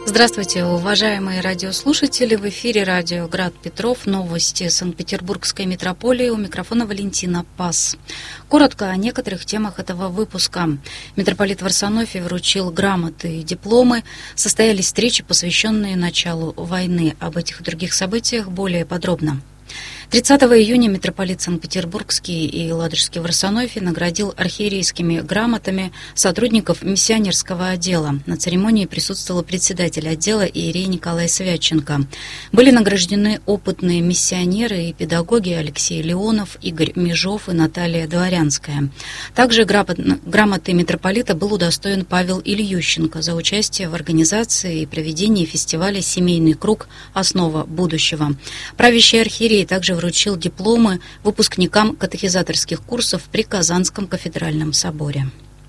Здравствуйте, уважаемые радиослушатели. В эфире радио «Град Петров». Новости Санкт-Петербургской метрополии. У микрофона Валентина Пас. Коротко о некоторых темах этого выпуска. Митрополит Варсонофий вручил грамоты и дипломы. Состоялись встречи, посвященные началу войны. Об этих и других событиях более подробно. 30 июня митрополит Санкт-Петербургский и Ладожский Варсонофий наградил архиерейскими грамотами сотрудников миссионерского отдела. На церемонии присутствовал председатель отдела иерей Николай Святченко. Были награждены опытные миссионеры и педагоги Алексей Леонов, Игорь Межов и Наталья Дворянская. Также грамотой митрополита был удостоен Павел Ильющенко за участие в организации и проведении фестиваля «Семейный круг. Основа будущего». Правящий архиерей также вручил дипломы выпускникам катехизаторских курсов при Казанском кафедральном соборе.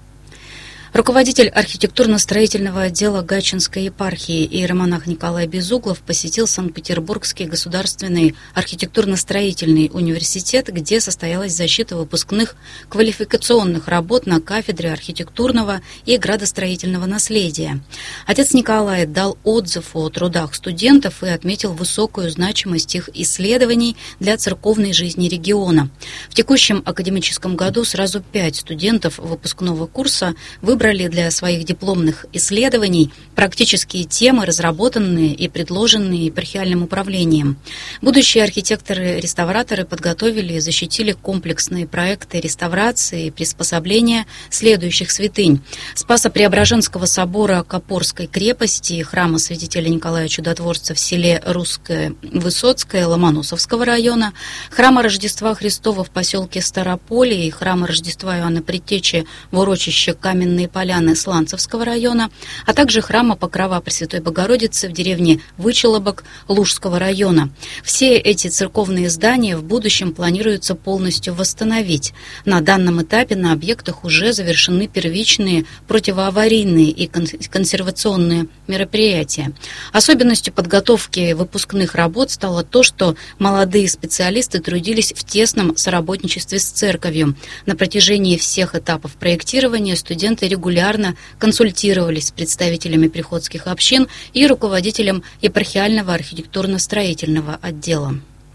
Руководитель архитектурно-строительного отдела Гатчинской епархии иеромонах Николай Безуглов посетил Санкт-Петербургский государственный архитектурно-строительный университет, где состоялась защита выпускных квалификационных работ на кафедре архитектурного и градостроительного наследия. Отец Николай дал отзыв о трудах студентов и отметил высокую значимость их исследований для церковной жизни региона. В текущем академическом году сразу 5 студентов выпускного курса выбрали для своих дипломных исследований практические темы, разработанные и предложенные епархиальным управлением. Будущие архитекторы-реставраторы подготовили и защитили комплексные проекты реставрации и приспособления следующих святынь: Спасо-Преображенского собора Копорской крепости и храма святителя Николая Чудотворца в селе Русское Высоцкое Ломоносовского района, храма Рождества Христова в поселке Старополье и храма Рождества Иоанна Предтечи в урочище Каменные Поляны Сланцевского района, а также храма Покрова Пресвятой Богородицы в деревне Вычелобок Лужского района. Все эти церковные здания в будущем планируется полностью восстановить. На данном этапе на объектах уже завершены первичные противоаварийные и консервационные мероприятия. Особенностью подготовки выпускных работ стало то, что молодые специалисты трудились в тесном соработничестве с церковью. На протяжении всех этапов проектирования студенты регулярно консультировались с представителями приходских общин и руководителем епархиального архитектурно-строительного отдела.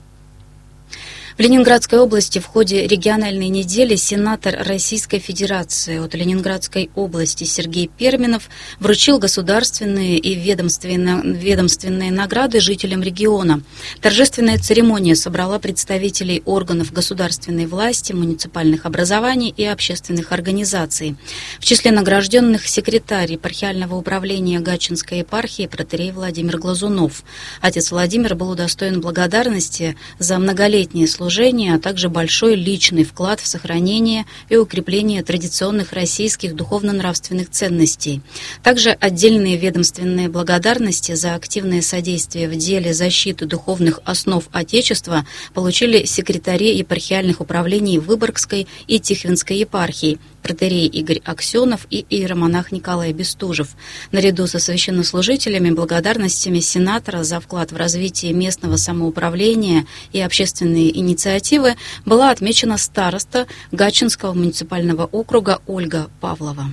В Ленинградской области в ходе региональной недели сенатор Российской Федерации от Ленинградской области Сергей Перминов вручил государственные и ведомственные награды жителям региона. Торжественная церемония собрала представителей органов государственной власти, муниципальных образований и общественных организаций. В числе награжденных секретарь епархиального управления Гатчинской епархии протоиерей Владимир Глазунов. Отец Владимир был удостоен благодарности за многолетнее служение, а также большой личный вклад в сохранение и укрепление традиционных российских духовно-нравственных ценностей. Также отдельные ведомственные благодарности за активное содействие в деле защиты духовных основ Отечества получили секретари епархиальных управлений Выборгской и Тихвинской епархий, протоиерей Игорь Аксенов и иеромонах Николай Бестужев. Наряду со священнослужителями благодарностями сенатора за вклад в развитие местного самоуправления и общественные инициативы была отмечена староста Гатчинского муниципального округа Ольга Павлова.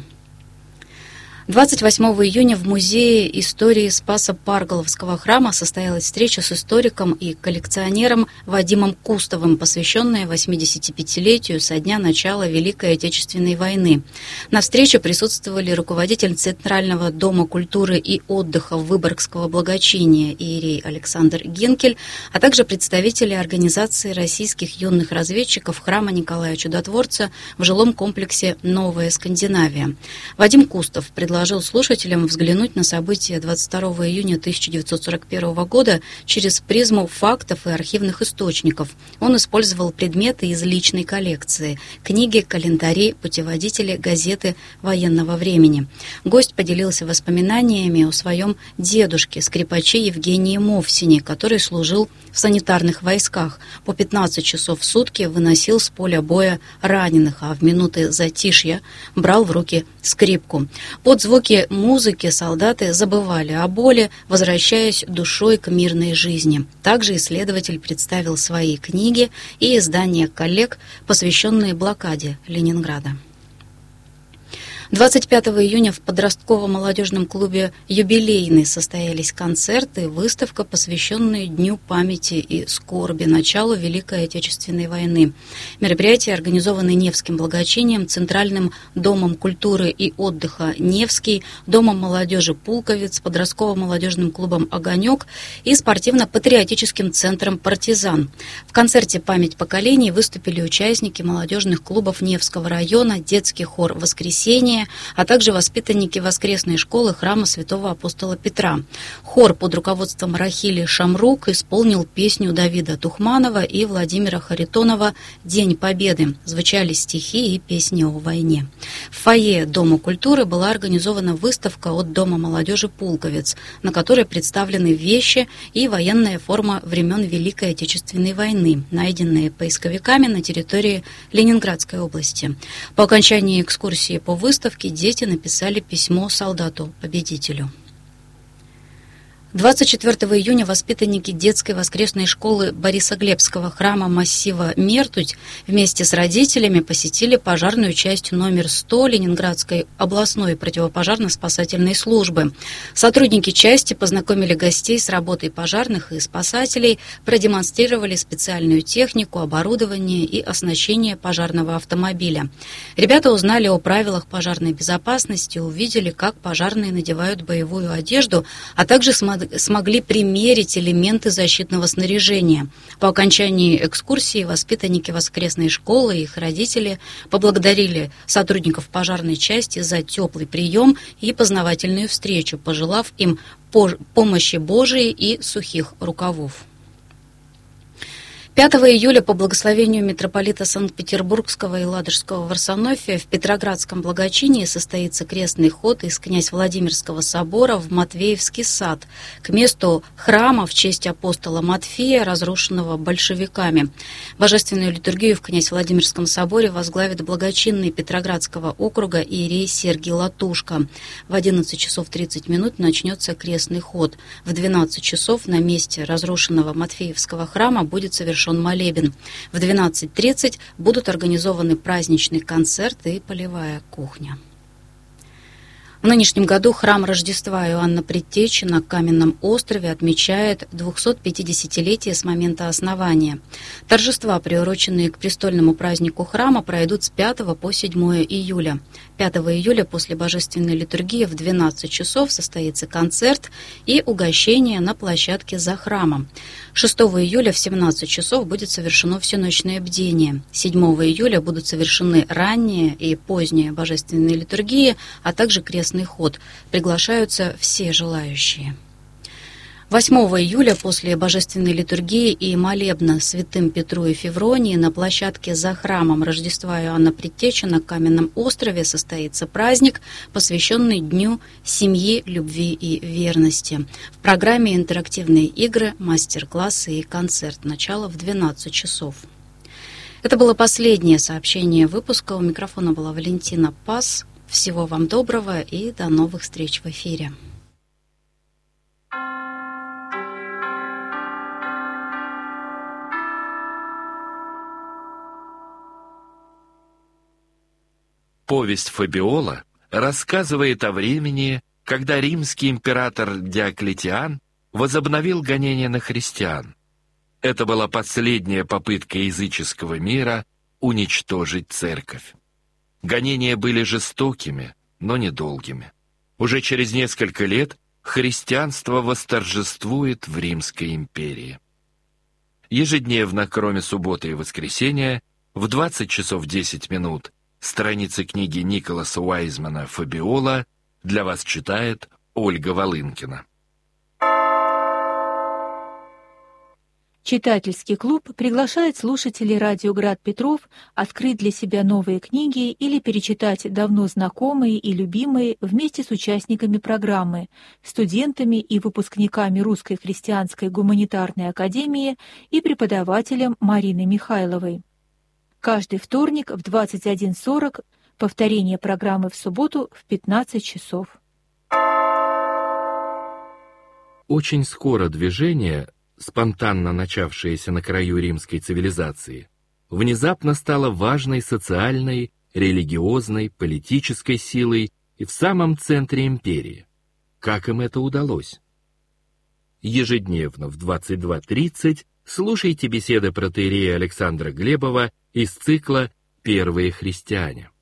28 июня в Музее истории Спасо-Парголовского храма состоялась встреча с историком и коллекционером Вадимом Кустовым, посвященная 85-летию со дня начала Великой Отечественной войны. На встрече присутствовали руководитель Центрального дома культуры и отдыха Выборгского благочиния иерей Александр Генкель, а также представители Организации российских юных разведчиков храма Николая Чудотворца в жилом комплексе «Новая Скандинавия». Вадим Кустов предложил слушателям взглянуть на события 22 июня 1941 года через призму фактов и архивных источников. Он использовал предметы из личной коллекции: книги, календари, путеводители, газеты военного времени. Гость поделился воспоминаниями о своем дедушке, скрипаче Евгении Мовсине, который служил в санитарных войсках. По 15 часов в сутки выносил с поля боя раненых, а в минуты затишья брал в руки скрипку. Под звуки музыки солдаты забывали о боли, возвращаясь душой к мирной жизни. Также исследователь представил свои книги и издания коллег, посвященные блокаде Ленинграда. 25 июня в подростковом молодежном клубе «Юбилейный» состоялись концерты и выставка, посвященные Дню памяти и скорби, началу Великой Отечественной войны. Мероприятия организованы Невским благочинием, Центральным домом культуры и отдыха «Невский», Домом молодежи «Пулковец», подростковым молодежным клубом «Огонек» и спортивно-патриотическим центром «Партизан». В концерте «Память поколений» выступили участники молодежных клубов Невского района, детский хор «Воскресенье», а также воспитанники воскресной школы храма святого апостола Петра. Хор под руководством Рахили Шамрук исполнил песню Давида Тухманова и Владимира Харитонова «День Победы». Звучали стихи и песни о войне. В фойе Дома культуры была организована выставка от Дома молодежи «Пулковец», на которой представлены вещи и военная форма времен Великой Отечественной войны, найденные поисковиками на территории Ленинградской области. По окончании экскурсии по выставке дети написали письмо солдату-победителю. 24 июня воспитанники детской воскресной школы Борисоглебского храма массива Мертуть вместе с родителями посетили пожарную часть номер 100 Ленинградской областной противопожарно-спасательной службы. Сотрудники части познакомили гостей с работой пожарных и спасателей, продемонстрировали специальную технику, оборудование и оснащение пожарного автомобиля. Ребята узнали о правилах пожарной безопасности, увидели, как пожарные надевают боевую одежду, а также смогли примерить элементы защитного снаряжения. По окончании экскурсии воспитанники воскресной школы и их родители поблагодарили сотрудников пожарной части за теплый прием и познавательную встречу, пожелав им помощи Божией и сухих рукавов. 5 июля по благословению митрополита Санкт-Петербургского и Ладожского Варсонофия в Петроградском благочинии состоится крестный ход из князь Владимирского собора в Матвеевский сад к месту храма в честь апостола Матфея, разрушенного большевиками. Божественную литургию в князь Владимирском соборе возглавит благочинный Петроградского округа иерей Сергий Латушко. В 11 часов 30 минут начнется крестный ход. В 12 часов на месте разрушенного Матфеевского храма будет совершен молебен. В 12:30 будут организованы праздничный концерт и полевая кухня. В нынешнем году храм Рождества Иоанна Предтечи на Каменном острове отмечает 250-летие с момента основания. Торжества, приуроченные к престольному празднику храма, пройдут с 5 по 7 июля. 5 июля после божественной литургии в 12 часов состоится концерт и угощение на площадке за храмом. 6 июля в 17 часов будет совершено всеночное бдение. 7 июля будут совершены ранние и поздние божественные литургии, а также крестный ход. Приглашаются все желающие. 8 июля после божественной литургии и молебна святым Петру и Февронии на площадке за храмом Рождества Иоанна Предтечи на Каменном острове состоится праздник, посвященный Дню семьи, любви и верности. В программе интерактивные игры, мастер-классы и концерт. Начало в 12 часов. Это было последнее сообщение выпуска. У микрофона была Валентина Пас. Всего вам доброго и до новых встреч в эфире. Повесть Фабиола рассказывает о времени, когда римский император Диоклетиан возобновил гонения на христиан. Это была последняя попытка языческого мира уничтожить церковь. Гонения были жестокими, но недолгими. Уже через несколько лет христианство восторжествует в Римской империи. Ежедневно, кроме субботы и воскресенья, в 20 часов 10 минут страницы книги Николаса Уайзмана «Фабиола» для вас читает Ольга Волынкина. Читательский клуб приглашает слушателей радио «Град Петров» открыть для себя новые книги или перечитать давно знакомые и любимые вместе с участниками программы, студентами и выпускниками Русской христианской гуманитарной академии и преподавателем Мариной Михайловой. Каждый вторник в 21:40, повторение программы в субботу в 15 часов. Очень скоро движение, спонтанно начавшееся на краю римской цивилизации, внезапно стало важной социальной религиозной, политической силой и в самом центре империи. Как им это удалось? Ежедневно в 22:30 слушайте беседы протоиерея Александра Глебова из цикла «Первые христиане».